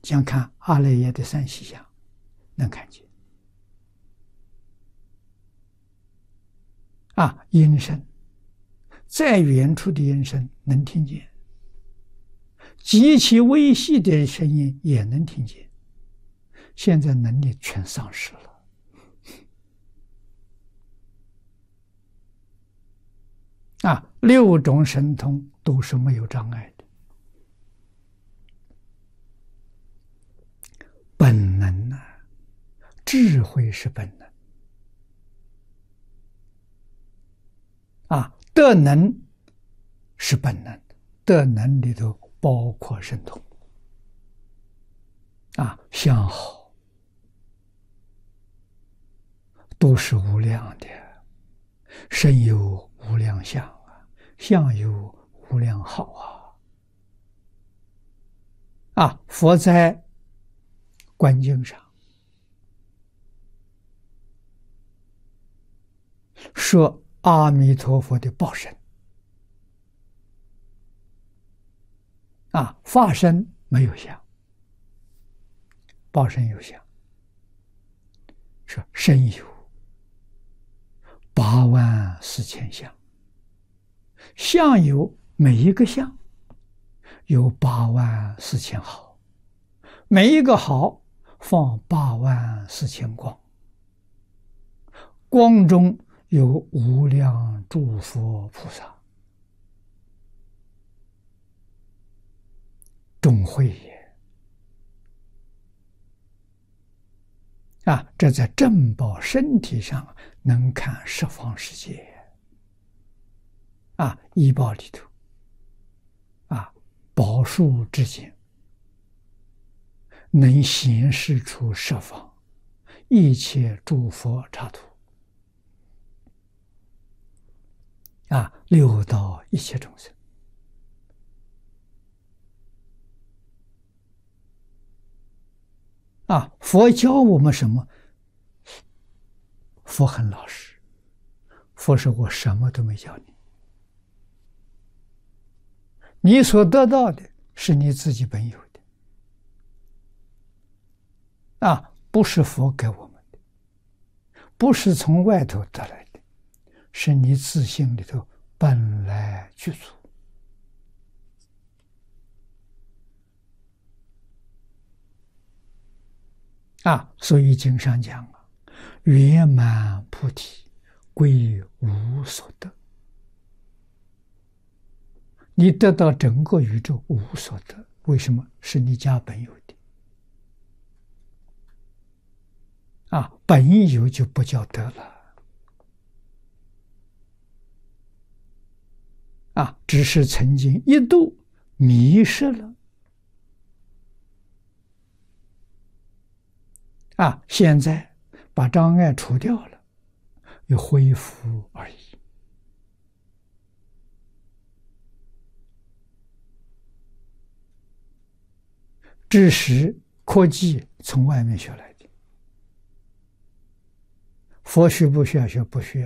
像看阿赖耶的三细相，能看见。音声，在远处的音声能听见，极其微细的声音也能听见。现在能力全丧失了。六种神通都是没有障碍的。本能智慧是本能。德能是本能，德能里头包括神通。相好都是无量的，身有无量相相有无量好佛在观经上说阿弥陀佛的报身法身没有相，报身有相，说身有84000相，相有每一个相有84000好，每一个好放84000光，光中有无量诸佛菩萨，众慧也。这在正报身体上能看十方世界医报里头宝树之间能显示出十方一切诸佛刹土六道一切众生佛教我们什么？佛很老实，佛说我什么都没教你，你所得到的是你自己本有的不是佛给我们的，不是从外头得来的，是你自性里头本来具足所以经上讲圆满菩提归无所得，你得到整个宇宙无所得，为什么？是你家本有的本有就不叫得了只是曾经一度迷失了现在把障碍除掉了，又恢复而已知识科技从外面学来的，佛需不需要学？不需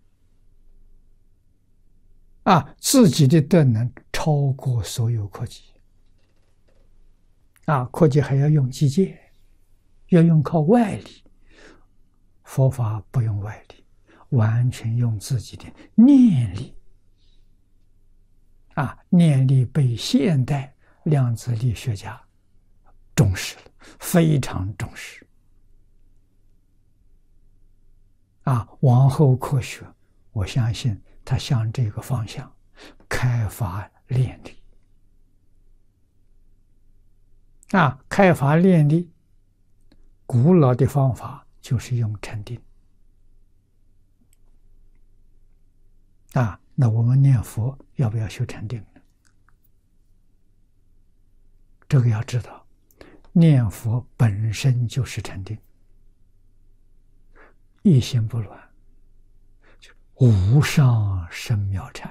要自己的德能超过所有科技科技还要用机械，要用靠外力，佛法不用外力，完全用自己的念力念力被现代量子力学家重视了，非常重视往后科学我相信它向这个方向开发念力开发念力古老的方法就是用禅定那我们念佛要不要修禅定呢？这个要知道，念佛本身就是禅定，一心不乱，无上甚妙禅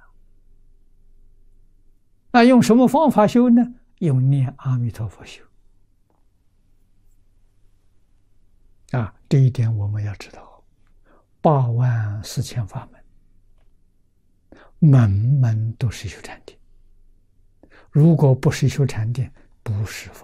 那用什么方法修呢？用念阿弥陀佛修这一点我们要知道，84000法门，门门都是修禅定。如果不是修禅定，不是佛。